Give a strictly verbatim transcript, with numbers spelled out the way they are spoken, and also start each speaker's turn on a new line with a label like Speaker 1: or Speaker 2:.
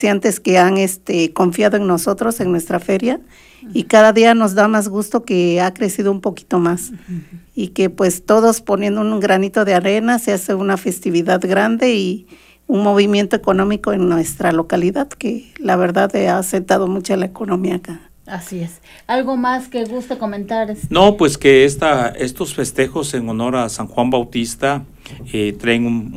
Speaker 1: comerciantes que han este, confiado en nosotros, en nuestra feria, y cada día nos da más gusto que ha crecido un poquito más, uh-huh. y que pues todos poniendo un granito de arena se hace una festividad grande y un movimiento económico en nuestra localidad que la verdad ha asentado mucho la economía acá.
Speaker 2: Así es. ¿Algo más que guste comentar?
Speaker 3: No, pues que esta, estos festejos en honor a San Juan Bautista eh, traen un,